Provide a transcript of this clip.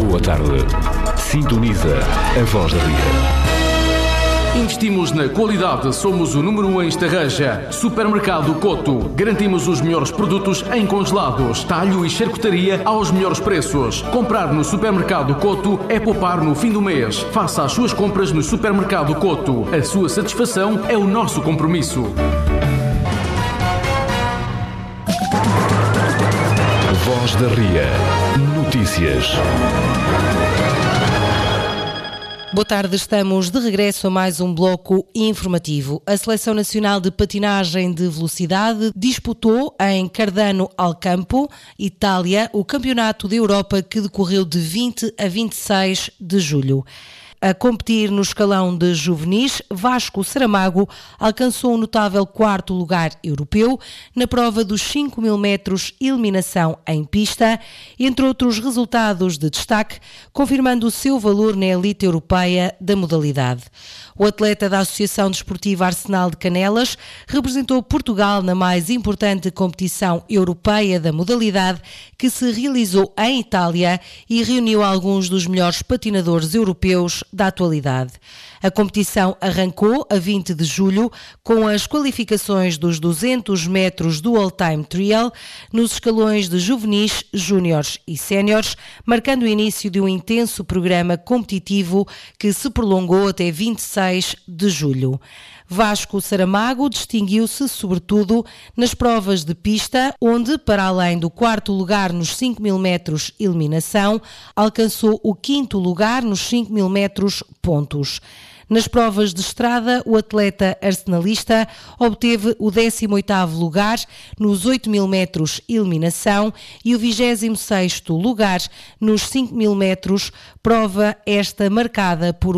Boa tarde. Sintoniza a Voz da Ria. Investimos na qualidade, somos o número 1 em Estarreja. Supermercado Coto. Garantimos os melhores produtos em congelados, talho e charcutaria aos melhores preços. Comprar no Supermercado Coto é poupar no fim do mês. Faça as suas compras no Supermercado Coto. A sua satisfação é o nosso compromisso. Voz da Ria. Notícias. Boa tarde, estamos de regresso a mais um bloco informativo. A Seleção Nacional de Patinagem de Velocidade disputou em Cardano al Campo, Itália, o Campeonato da Europa que decorreu de 20 a 26 de julho. A competir no escalão de juvenis, Vasco Saramago alcançou um notável quarto lugar europeu na prova dos 5.000 metros eliminação em pista, entre outros resultados de destaque, confirmando o seu valor na elite europeia da modalidade. O atleta da Associação Desportiva Arsenal de Canelas representou Portugal na mais importante competição europeia da modalidade que se realizou em Itália e reuniu alguns dos melhores patinadores europeus da atualidade. A competição arrancou a 20 de julho com as qualificações dos 200 metros do all-time trial nos escalões de juvenis, júniores e séniores, marcando o início de um intenso programa competitivo que se prolongou até 26 de julho. Vasco Saramago distinguiu-se sobretudo nas provas de pista, onde, para além do quarto lugar nos 5.000 metros eliminação, alcançou o quinto lugar nos 5.000 metros pontos. Nas provas de estrada, o atleta arsenalista obteve o 18º lugar nos 8.000 metros eliminação e o 26º lugar nos 5.000 metros, prova esta marcada por